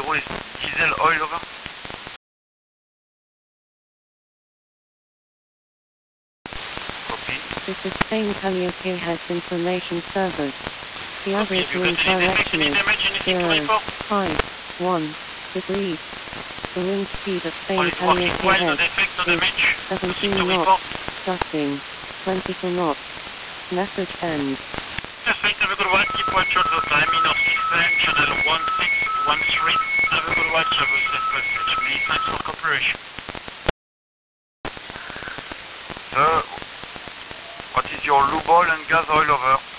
pour les diesel oil over. Copy. This is Spain Calliope has information servers. The average wind direction is 0.51 degrees. The wind speed of Spain Calliope has is 17 knots, gusting 24 knots. Message end. Perfect, have a good one. Keep watch all the time in our system, channel 1613. Have a good watch, have a safe passage. Many thanks for cooperation. Sir, what is your lube oil and gas oil over?